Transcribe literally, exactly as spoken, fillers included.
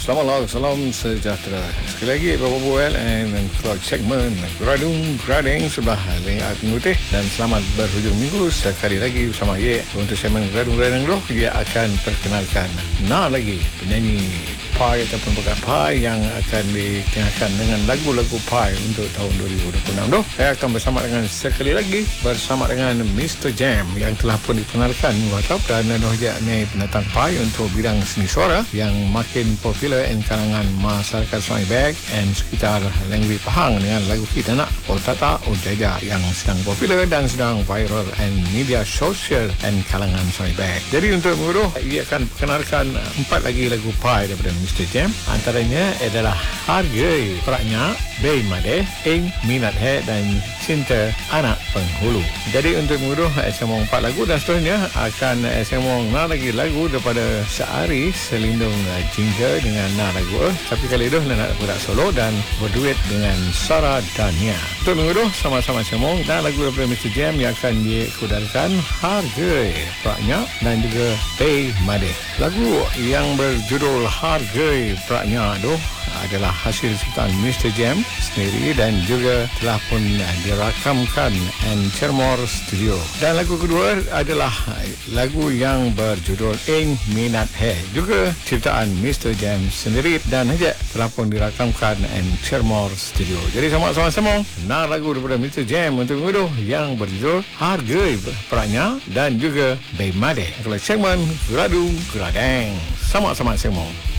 Selamat malam, salam sejahtera. Sekali lagi Bapak Buel dan Keluar segmen Geradung Gerading sebelah Lengah Pengutih, dan selamat berhujung minggu sekali lagi bersama Ye. Untuk segmen Geradung Gerading dulu, dia akan perkenalkan Nah lagi penyanyi Pai ataupun bukan Pai yang akan ditengahkan dengan lagu-lagu Pai untuk tahun dua ribu dua puluh enam tu. Saya akan bersama dengan sekali lagi bersama dengan mister Jam yang telah pun dikenalkan WhatsApp, dan Noh ni pendatang Pai untuk bidang seni suara yang makin popular di kalangan masyarakat Sungai Beg dan sekitar Lengwi Pahang dengan lagu Kita Nak O Tata O Jaja yang sedang popular dan sedang viral and media sosial dan kalangan Sungai Beg. Jadi untuk menguruh, ia akan perkenalkan empat lagi lagu Pai daripada mister Jam. Antaranya adalah Hargai Peraknya, Bei Madeh, Ing Minat He dan Cinta Anak Penghulu. Jadi untuk menguruh, saya mau empat lagu dan seterusnya akan saya mau nak lagi lagu daripada Seari Selindung Jingga dengan nak lagu eh. Tapi kali itu nak berat solo dan berduet dengan Sarah Dania. Untuk menguruh, sama-sama saya mau nak lagu daripada mister Jam yang akan dikudarkan Hargai Peraknya dan juga Bei Madeh. Lagu yang berjudul Hargai Peraknya itu adalah hasil ciptaan mister Jam sendiri dan juga telah pun dirakamkan and Cermor Studio. Dan lagu kedua adalah lagu yang berjudul Ing Minat He, juga ciptaan mister Jam sendiri dan hanya telah pun dirakamkan and Cermor Studio. Jadi sama-sama semua nah lagu daripada mister Jam untuk menguduh yang berjudul Hargai Peraknya dan juga Bei Madeh. Kalau segmen Geradung Geradeng, sama-sama semua.